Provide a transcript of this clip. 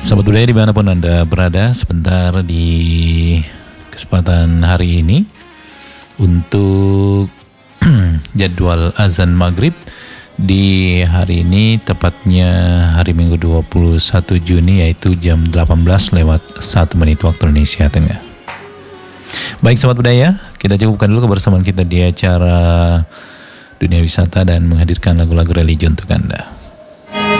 Sahabat budaya dimanapun Anda berada, sebentar di kesempatan hari ini untuk jadwal azan maghrib di hari ini, tepatnya hari Minggu 21 Juni, yaitu jam 18:01 waktu Indonesia Tengah. Baik sahabat budaya, kita cukupkan dulu kebersamaan kita di acara Dunia Wisata dan menghadirkan lagu-lagu religi untuk Anda.